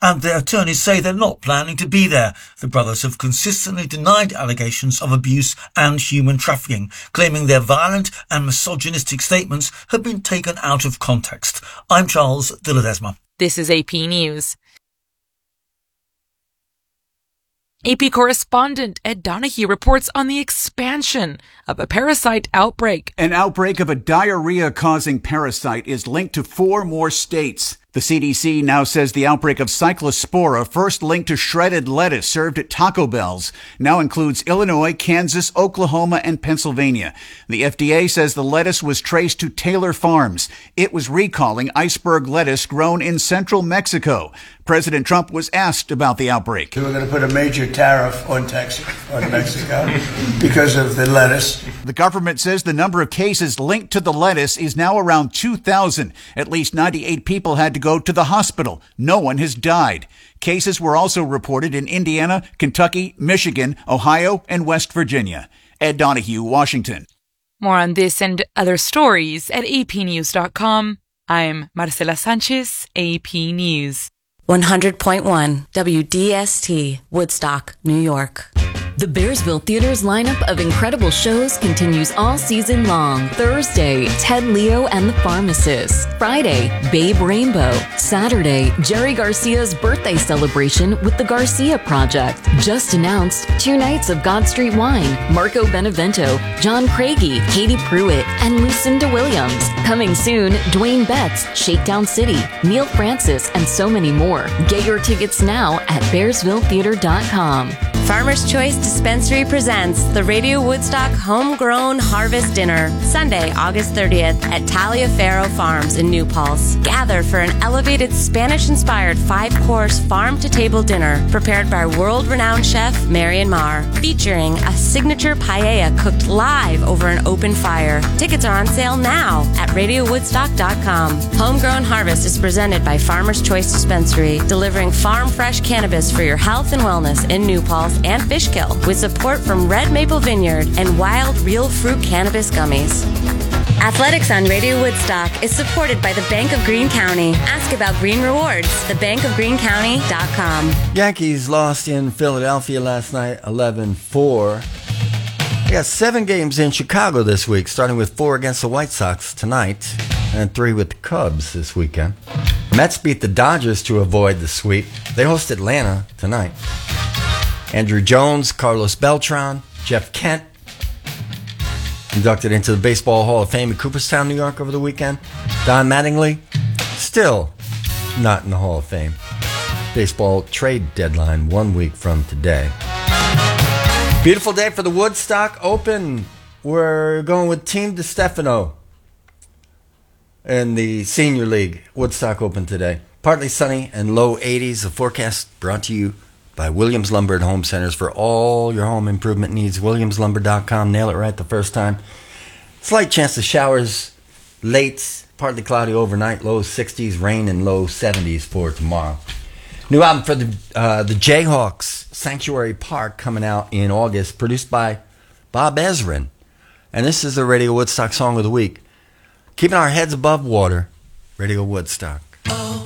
and their attorneys say they're not planning to be there. The brothers have consistently denied allegations of abuse and human trafficking, claiming their violent and misogynistic statements have been taken out of context. I'm Charles de Ledesma. This is AP News. AP correspondent Ed Donahue reports on the expansion of a parasite outbreak. An outbreak of a diarrhea-causing parasite is linked to 4 more states. The CDC now says the outbreak of Cyclospora, first linked to shredded lettuce served at Taco Bell's, now includes Illinois, Kansas, Oklahoma, and Pennsylvania. The FDA says the lettuce was traced to Taylor Farms. It was recalling iceberg lettuce grown in central Mexico. President Trump was asked about the outbreak. We're going to put a major tariff on Mexico because of the lettuce. The government says the number of cases linked to the lettuce is now around 2,000. At least 98 people had to go to the hospital. No one has died. Cases were also reported in Indiana, Kentucky, Michigan, Ohio, and West Virginia. Ed Donahue, Washington. More on this and other stories at apnews.com. I'm Marcela Sanchez, AP News. 100.1 WDST, Woodstock, New York. The Bearsville Theater's lineup of incredible shows continues all season long. Thursday, Ted Leo and the Pharmacist. Friday, Babe Rainbow. Saturday, Jerry Garcia's birthday celebration with the Garcia Project. Just announced 2 nights of God Street Wine, Marco Benevento, John Craigie, Katie Pruitt, and Lucinda Williams. Coming soon, Dwayne Betts, Shakedown City, Neil Francis, and so many more. Get your tickets now at BearsvilleTheater.com. Farmer's Choice Dispensary presents the Radio Woodstock Homegrown Harvest Dinner, Sunday, August 30th at Taliaferro Farms in New Paltz. Gather for an elevated Spanish-inspired 5-course farm-to-table dinner prepared by world-renowned chef Marion Marr, featuring a signature paella cooked live over an open fire. Tickets are on sale now at RadioWoodstock.com. Homegrown Harvest is presented by Farmer's Choice Dispensary, delivering farm-fresh cannabis for your health and wellness in New Paltz and Fishkill, with support from Red Maple Vineyard and Wild Real Fruit Cannabis Gummies. Athletics on Radio Woodstock is supported by the Bank of Greene County. Ask about Green Rewards, thebankofgreenecounty.com. Yankees lost in Philadelphia last night, 11-4. They got 7 games in Chicago this week, starting with 4 against the White Sox tonight and 3 with the Cubs this weekend. Mets beat the Dodgers to avoid the sweep. They host Atlanta tonight. Andrew Jones, Carlos Beltran, Jeff Kent inducted into the Baseball Hall of Fame in Cooperstown, New York over the weekend. Don Mattingly, still not in the Hall of Fame. Baseball trade deadline 1 week from today. Beautiful day for the Woodstock Open. We're going with Team DeStefano in the Senior League Woodstock Open today. Partly sunny and low 80s. The forecast brought to you by Williams Lumber and Home Centers for all your home improvement needs. WilliamsLumber.com. Nail it right the first time. Slight chance of showers late, partly cloudy overnight, low 60s, rain and low 70s for tomorrow. New album for the Jayhawks, Sanctuary Park, coming out in August, produced by Bob Ezrin. And this is the Radio Woodstock Song of the Week. Keeping our heads above water, Radio Woodstock.